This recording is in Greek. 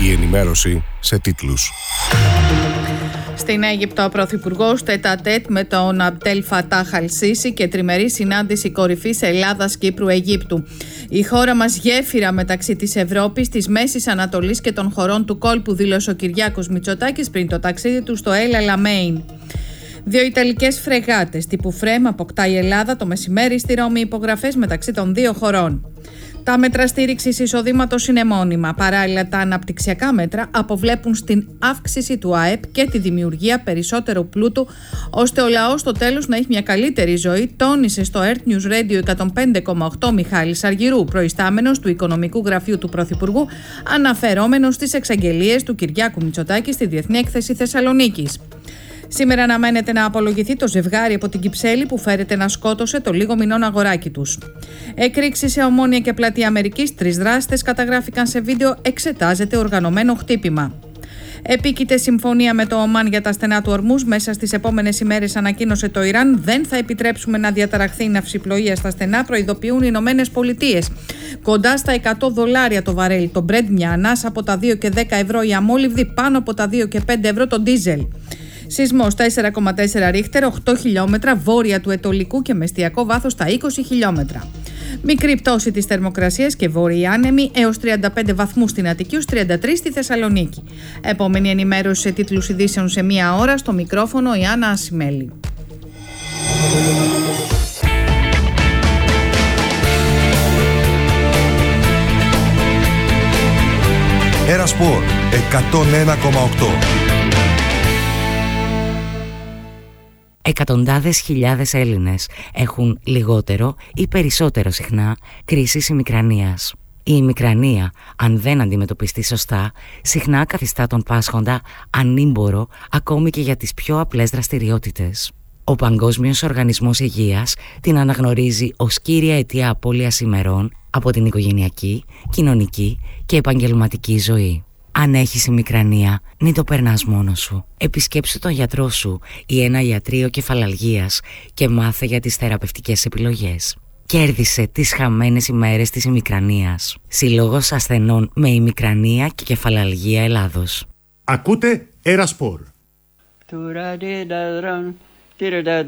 Η ενημέρωση σε τίτλους. Στην Αίγυπτο, ο Πρωθυπουργός τετ-α-τετ με τον Αμπτέλ Φατάχ Αλ-Σίσι και τριμερή συνάντηση κορυφής Ελλάδας-Κύπρου-Αιγύπτου. Η χώρα μας γέφυρα μεταξύ της Ευρώπης, της Μέσης Ανατολής και των χωρών του κόλπου, δήλωσε ο Κυριάκος Μητσοτάκης πριν το ταξίδι του στο El Alamein. 2 Ιταλικές φρεγάτες τύπου Φρέμ αποκτά η Ελλάδα το μεσημέρι στη Ρώμη, υπογραφές μεταξύ των 2 χωρών. Τα μέτρα στήριξης εισοδήματος είναι μόνιμα. Παράλληλα, τα αναπτυξιακά μέτρα αποβλέπουν στην αύξηση του ΑΕΠ και τη δημιουργία περισσότερου πλούτου, ώστε ο λαός στο τέλος να έχει μια καλύτερη ζωή, τόνισε στο Earth News Radio 105,8 Μιχάλης Αργυρού, προϊστάμενος του Οικονομικού Γραφείου του Πρωθυπουργού, αναφερόμενος στις εξαγγελίες του Κυριάκου Μητσοτάκη στη Διεθνή Έκθεση Θεσσαλονίκης. Σήμερα αναμένεται να απολογηθεί το ζευγάρι από την Κυψέλη που φέρεται να σκότωσε το λίγο μηνών αγοράκι τους. Εκρήξη σε Ομόνια και Πλατεία Αμερικής, 3 δράστες καταγράφηκαν σε βίντεο, εξετάζεται οργανωμένο χτύπημα. Επίκειται συμφωνία με το Ομάν για τα στενά του Ορμούζ. Μέσα στις επόμενες ημέρες, ανακοίνωσε το Ιράν, δεν θα επιτρέψουμε να διαταραχθεί η ναυσιπλοεία στα στενά, προειδοποιούν οι Ηνωμένες Πολιτείες. Κοντά στα $100 το βαρέλι το Brent, μια ανάσα από τα 2 και 10 ευρώ η αμόλυβδη, πάνω από τα 2 και 5 ευρώ το ντίζελ. Σεισμός 4,4 ρίχτερ, 8 χιλιόμετρα βόρεια του Ετωλικού και με εστιακό βάθος στα 20 χιλιόμετρα. Μικρή πτώση της θερμοκρασίας και βόρειοι άνεμοι έως 35 βαθμούς στην Αττική, ως 33 στη Θεσσαλονίκη. Επόμενη ενημέρωση σε τίτλους ειδήσεων σε 1 ώρα, στο μικρόφωνο η Άννα Ασημέλη. Ένα Σπορ 101,8. Εκατοντάδες χιλιάδες Έλληνες έχουν λιγότερο ή περισσότερο συχνά κρίσεις ημικρανίας. Η ημικρανία, αν δεν αντιμετωπιστεί σωστά, συχνά καθιστά τον πάσχοντα ανήμπορο ακόμη και για τις πιο απλές δραστηριότητες. Ο Παγκόσμιος Οργανισμός Υγείας την αναγνωρίζει ως κύρια αιτία απώλειας ημερών από την οικογενειακή, κοινωνική και επαγγελματική ζωή. Αν έχεις ημικρανία, μην το περνάς μόνος σου. Επισκέψου τον γιατρό σου ή ένα ιατρείο κεφαλαλγίας και μάθε για τις θεραπευτικές επιλογές. Κέρδισε τις χαμένες ημέρες της ημικρανίας. Συλλόγος ασθενών με ημικρανία και κεφαλαλγία Ελλάδος. Ακούτε Ένα Σπορ.